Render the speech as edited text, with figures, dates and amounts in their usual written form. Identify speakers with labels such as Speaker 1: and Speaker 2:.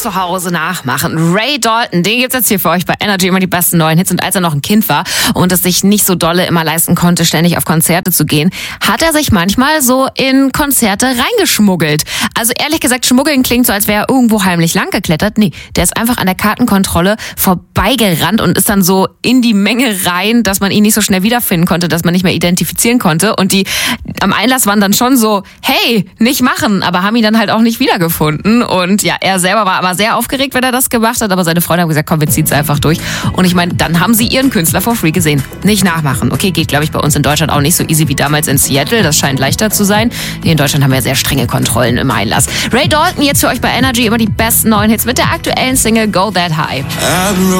Speaker 1: zu Hause nachmachen. Ray Dalton, den gibt's jetzt hier für euch bei Energy, immer die besten neuen Hits. Und als er noch ein Kind war und es sich nicht so dolle immer leisten konnte, ständig auf Konzerte zu gehen, hat er sich manchmal so in Konzerte reingeschmuggelt. Also ehrlich gesagt, schmuggeln klingt so, als wäre er irgendwo heimlich lang geklettert. Nee, der ist einfach an der Kartenkontrolle vorbeigerannt und ist dann so in die Menge rein, dass man ihn nicht so schnell wiederfinden konnte, dass man nicht mehr identifizieren konnte. Und die am Einlass waren dann schon so, hey, nicht machen, aber haben ihn dann halt auch nicht wiedergefunden. Und ja, er selber war aber sehr aufgeregt, wenn er das gemacht hat, aber seine Freunde haben gesagt, komm, wir ziehen's einfach durch. Und ich meine, dann haben sie ihren Künstler for free gesehen. Nicht nachmachen. Okay, geht, glaube ich, bei uns in Deutschland auch nicht so easy wie damals in Seattle. Das scheint leichter zu sein. Hier in Deutschland haben wir sehr strenge Kontrollen im Einlass. Ray Dalton jetzt für euch bei Energy, immer die besten neuen Hits mit der aktuellen Single Go That High.